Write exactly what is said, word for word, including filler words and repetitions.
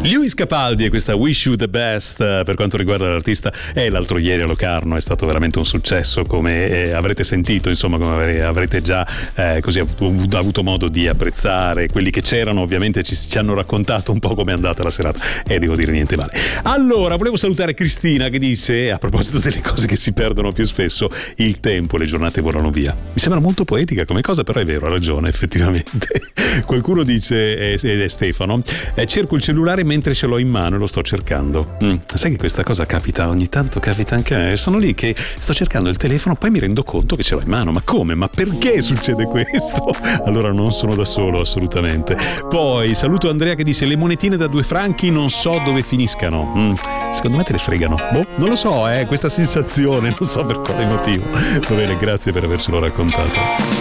Lewis Capaldi e questa Wish You the Best per quanto riguarda l'artista. E l'altro ieri a Locarno è stato veramente un successo, come eh, avrete sentito, insomma, come avrete già eh, così avuto, avuto modo di apprezzare. Quelli che c'erano ovviamente ci, ci hanno raccontato un po' com'è andata la serata e devo dire niente male. Allora, volevo salutare Cristina che dice, a proposito delle cose che si perdono più spesso, il tempo, le giornate volano via. Mi sembra molto poetica come cosa, però è vero, ha ragione effettivamente. Qualcuno dice, ed è Stefano, eh, cerco il cellulare mentre ce l'ho in mano e lo sto cercando. Mm, sai che questa cosa capita ogni tanto, capita anche a me. Sono lì che sto cercando il telefono, poi mi rendo conto che ce l'ho in mano. Ma come? Ma perché succede questo? Allora non sono da solo, assolutamente. Poi saluto Andrea che dice, le monetine da due franchi non so dove finiscano. Mm, secondo me te le fregano. Boh, non lo so, eh, questa sensazione, non so per quale motivo. Va bene, grazie per avercelo raccontato.